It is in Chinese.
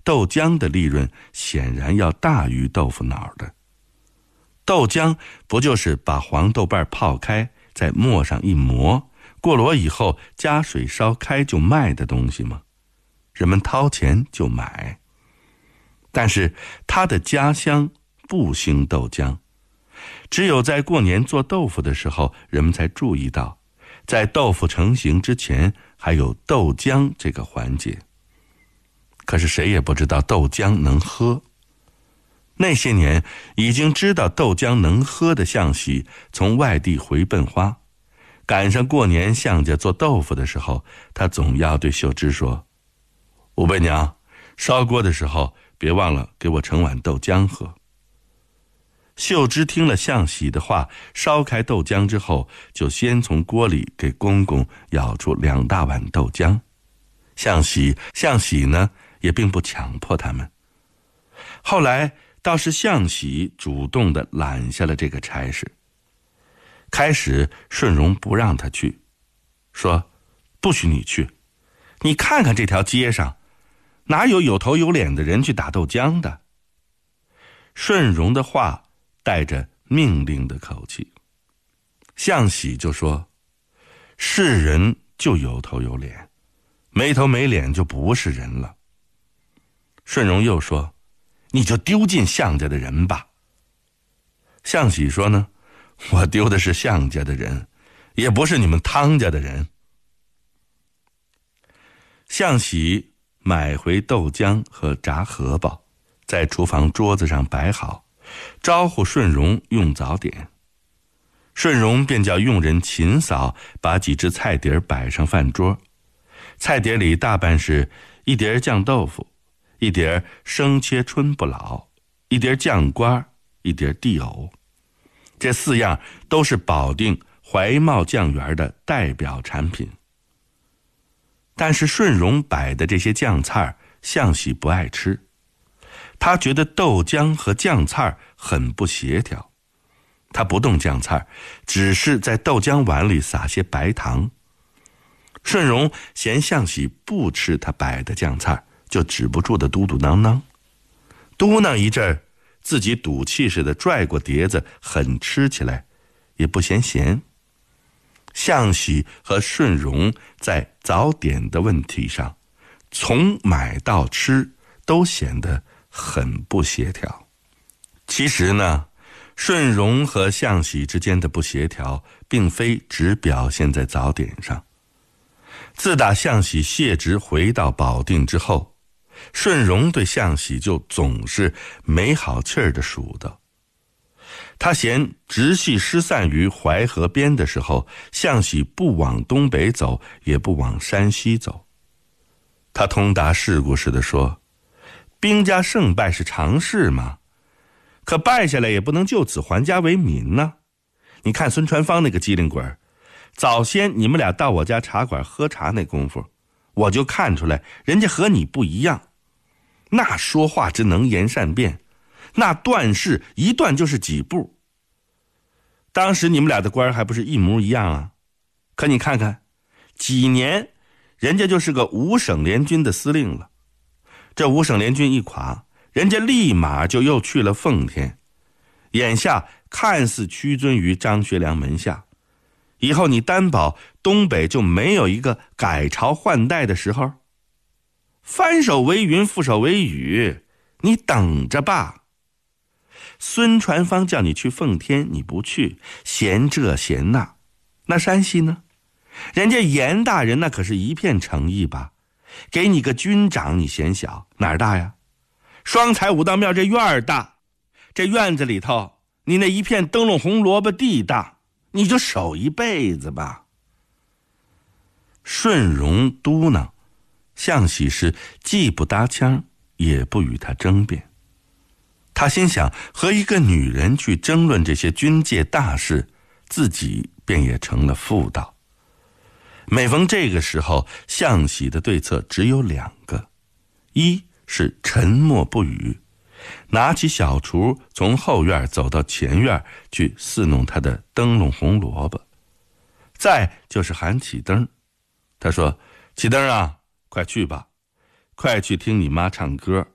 豆浆的利润显然要大于豆腐脑的。豆浆不就是把黄豆瓣泡开，在磨上一磨，过箩以后加水烧开就卖的东西吗？人们掏钱就买。但是他的家乡不兴豆浆，只有在过年做豆腐的时候，人们才注意到，在豆腐成型之前还有豆浆这个环节。可是谁也不知道豆浆能喝。那些年已经知道豆浆能喝的向喜从外地回奔花，赶上过年向家做豆腐的时候，他总要对秀芝说：武贝娘，烧锅的时候别忘了给我盛碗豆浆喝。秀芝听了向喜的话，烧开豆浆之后，就先从锅里给公公舀出2大碗豆浆。向喜呢也并不强迫他们。后来倒是向喜主动地揽下了这个差事。开始顺荣不让他去，说不许你去，你看看这条街上哪有头有脸的人去打豆浆的。顺荣的话带着命令的口气。向喜就说，是人就有头有脸，没头没脸就不是人了。顺荣又说，你就丢尽向家的人吧。向喜说呢，我丢的是向家的人，也不是你们汤家的人。向喜买回豆浆和炸荷包，在厨房桌子上摆好，招呼顺荣用早点。顺荣便叫佣人秦嫂把几只菜碟摆上饭桌，菜碟里大半是一碟酱豆腐，一碟生切春不老，一碟酱瓜，一碟地藕。这4样都是保定怀茂酱园的代表产品。但是顺荣摆的这些酱菜，向喜不爱吃，他觉得豆浆和酱菜很不协调。他不动酱菜，只是在豆浆碗里撒些白糖。顺荣嫌向喜不吃他摆的酱菜，就止不住的嘟嘟囔囔，嘟囔一阵儿，自己赌气似的拽过碟子狠吃起来，也不嫌咸。向喜和顺荣在早点的问题上，从买到吃都显得很不协调。其实呢，顺荣和向喜之间的不协调并非只表现在早点上。自打向喜卸职回到保定之后，顺荣对向喜就总是没好气儿的数的。他嫌直系失散于淮河边的时候，向喜不往东北走，也不往山西走。他通达世故似的说，兵家胜败是常事嘛，可败下来也不能就此还家为民呢。你看孙传芳那个机灵鬼，早先你们俩到我家茶馆喝茶那功夫，我就看出来人家和你不一样。那说话之能言善辩，那断事一断就是几步。当时你们俩的官还不是一模一样啊？可你看看，几年人家就是个5省联军的司令了。这5省联军一垮，人家立马就又去了奉天，眼下看似屈尊于张学良门下。以后你担保东北就没有一个改朝换代的时候？翻手为云，覆手为雨，你等着吧。孙传芳叫你去奉天，你不去，嫌这嫌那。那山西呢？人家严大人那可是一片诚意吧，给你个军长你嫌小，哪儿大呀？双彩武当庙这院儿大，这院子里头你那一片灯笼红萝卜地大，你就守一辈子吧。顺荣嘟囔，向喜是既不搭腔，也不与他争辩。他心想，和一个女人去争论这些军界大事，自己便也成了妇道。每逢这个时候，向喜的对策只有2个，一是沉默不语，拿起小厨从后院走到前院去侍弄他的灯笼红萝卜；再就是喊启灯，他说：启灯啊，快去吧，快去听你妈唱歌，